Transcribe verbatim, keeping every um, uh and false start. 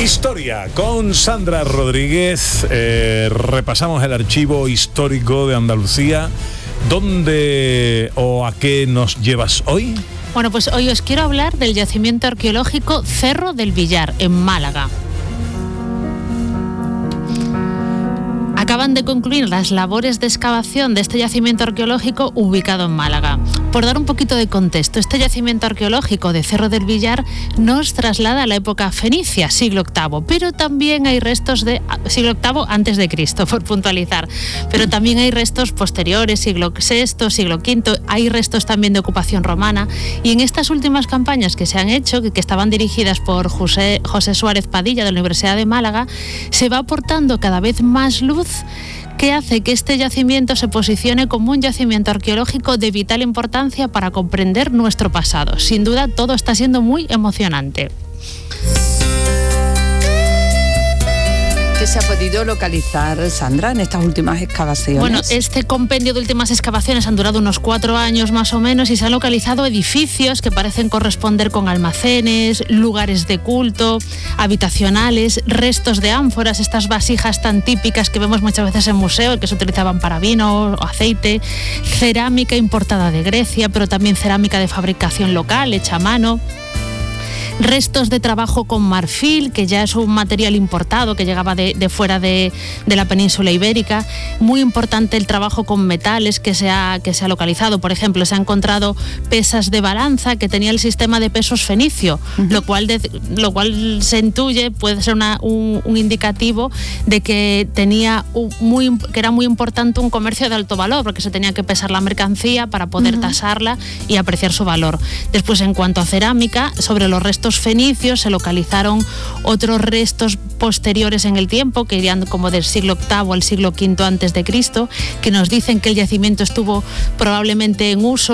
Historia con Sandra Rodríguez. Eh, repasamos el archivo histórico de Andalucía. ¿Dónde o a qué nos llevas hoy? Bueno, pues hoy os quiero hablar del yacimiento arqueológico Cerro del Villar, en Málaga. Acaban de concluir las labores de excavación de este yacimiento arqueológico ubicado en Málaga. Por dar un poquito de contexto, este yacimiento arqueológico de Cerro del Villar nos traslada a la época fenicia, siglo octavo, pero también hay restos de siglo octavo antes de Cristo, por puntualizar, pero también hay restos posteriores, siglo sexto, siglo quinto, hay restos también de ocupación romana, y en estas últimas campañas que se han hecho, que, que estaban dirigidas por José, José Suárez Padilla de la Universidad de Málaga, se va aportando cada vez más luz que hace que este yacimiento se posicione como un yacimiento arqueológico de vital importancia para comprender nuestro pasado. Sin duda, todo está siendo muy emocionante. ¿Qué se ha podido localizar, Sandra, en estas últimas excavaciones? Bueno, este compendio de últimas excavaciones han durado unos cuatro años más o menos y se han localizado edificios que parecen corresponder con almacenes, lugares de culto, habitacionales, restos de ánforas, estas vasijas tan típicas que vemos muchas veces en museos que se utilizaban para vino o aceite, cerámica importada de Grecia, pero también cerámica de fabricación local, hecha a mano. Restos de trabajo con marfil, que ya es un material importado que llegaba de, de fuera de, de la península ibérica. Muy importante el trabajo con metales que se, ha, que se ha localizado. Por ejemplo, se ha encontrado pesas de balanza que tenía el sistema de pesos fenicio, uh-huh. lo, cual de, lo cual se intuye, puede ser una, un, un indicativo de que, tenía un, muy, que era muy importante un comercio de alto valor, porque se tenía que pesar la mercancía para poder uh-huh. tasarla y apreciar su valor. Después, en cuanto a cerámica, sobre los restos fenicios se localizaron otros restos posteriores en el tiempo, que irían como del siglo octavo al siglo quinto antes de Cristo, que nos dicen que el yacimiento estuvo probablemente en uso